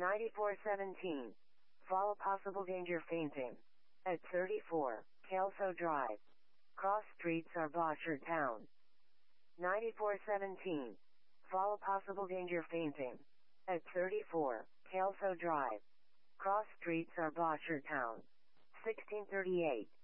9417. Follow possible danger fainting. At 34, Kelso Drive. Cross streets are Bossard Town. 9417. Follow possible danger fainting. At 34, Kelso Drive. Cross streets are Bossard Town. 1638.